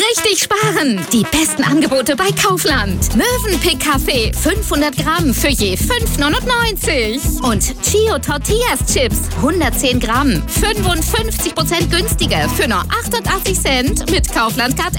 richtig sparen. Die besten Angebote bei Kaufland. Mövenpick Kaffee 500 Gramm für je 5,99. Und Chio Tortillas Chips 110 Gramm 55% günstiger für nur 88 Cent mit Kaufland-Card